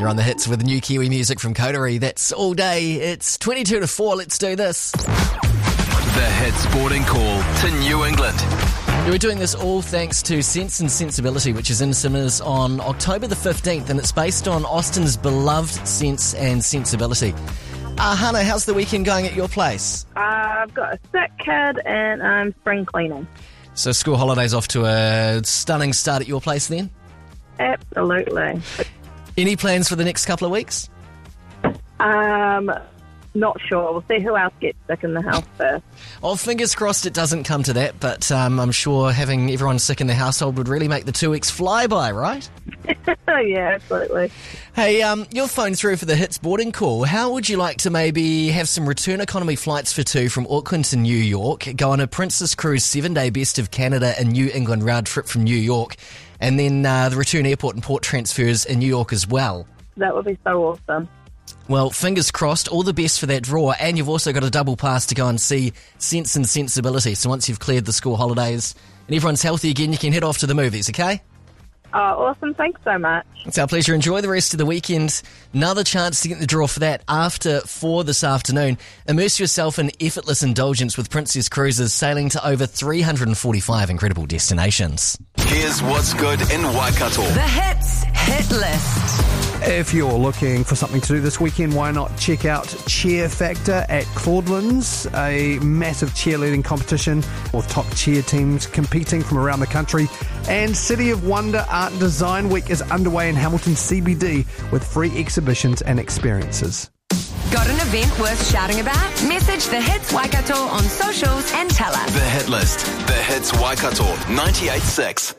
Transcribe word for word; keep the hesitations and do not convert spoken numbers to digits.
You're on the hits with new Kiwi music from Coterie. That's all day. It's twenty-two to four. Let's do this. The Hit Sporting Call to New England. We're doing this all thanks to Sense and Sensibility, which is in cinemas on October the fifteenth, and it's based on Austin's beloved Sense and Sensibility. Uh, Hannah, how's the weekend going at your place? Uh, I've got a sick kid and I'm spring cleaning. So school holidays off to a stunning start at your place then? Absolutely. Any plans for the next couple of weeks? Um, not sure. We'll see who else gets sick in the house first. Well, fingers crossed it doesn't come to that, but um, I'm sure having everyone sick in the household would really make the two weeks fly by, right? Yeah, absolutely. Hey, um, your phone through for the Hits boarding call. How would you like to maybe have some return economy flights for two from Auckland to New York, go on a Princess Cruise seven-day Best of Canada and New England round trip from New York, and then uh, the return airport and port transfers in New York as well? That would be so awesome. Well, fingers crossed, all the best for that draw, and you've also got a double pass to go and see Sense and Sensibility. So once you've cleared the school holidays and everyone's healthy again, you can head off to the movies, okay? Oh, awesome. Thanks so much. It's our pleasure. Enjoy the rest of the weekend. Another chance to get the draw for that after four this afternoon. Immerse yourself in effortless indulgence with Princess Cruises, sailing to over three hundred forty-five incredible destinations. Here's what's good in Waikato. The Hits Hit List. If you're looking for something to do this weekend, why not check out Cheer Factor at Claudelands, a massive cheerleading competition with top cheer teams competing from around the country. And City of Wonder Art and Design Week is underway in Hamilton C B D with free exhibitions and experiences. Got an event worth shouting about? Message the Hits Waikato on socials and tell us. The Hit List. The Hits Waikato ninety-eight point six.